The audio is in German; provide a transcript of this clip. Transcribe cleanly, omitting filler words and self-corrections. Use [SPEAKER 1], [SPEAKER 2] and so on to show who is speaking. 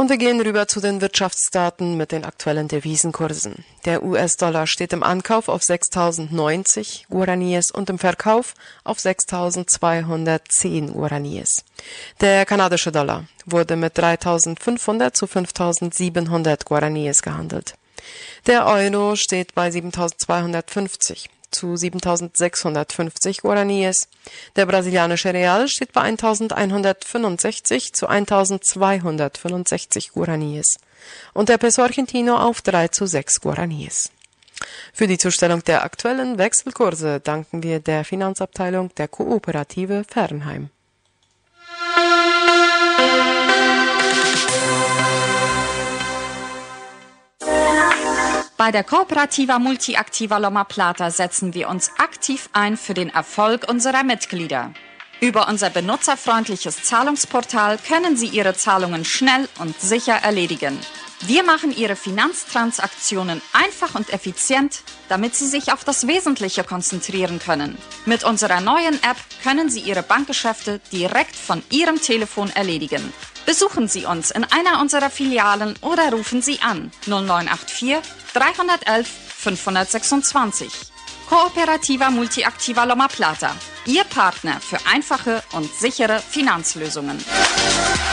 [SPEAKER 1] Und wir gehen rüber zu den Wirtschaftsdaten mit den aktuellen Devisenkursen. Der US-Dollar steht im Ankauf auf 6.090 Guaraníes und im Verkauf auf 6.210 Guaraníes. Der kanadische Dollar wurde mit 3.500 zu 5.700 Guaraníes gehandelt. Der Euro steht bei 7.250 zu 7.650 Guaraníes. Der brasilianische Real steht bei 1.165 zu 1.265 Guaraníes. Und der Peso Argentino auf 3 zu 6 Guaraníes. Für die Zustellung der aktuellen Wechselkurse danken wir der Finanzabteilung der Kooperative Fernheim.
[SPEAKER 2] Bei der Cooperativa Multiactiva Loma Plata setzen wir uns aktiv ein für den Erfolg unserer Mitglieder. Über unser benutzerfreundliches Zahlungsportal können Sie Ihre Zahlungen schnell und sicher erledigen. Wir machen Ihre Finanztransaktionen einfach und effizient, damit Sie sich auf das Wesentliche konzentrieren können. Mit unserer neuen App können Sie Ihre Bankgeschäfte direkt von Ihrem Telefon erledigen. Besuchen Sie uns in einer unserer Filialen oder rufen Sie an 0984 311 526. Cooperativa Multiactiva Loma Plata, Ihr Partner für einfache und sichere Finanzlösungen.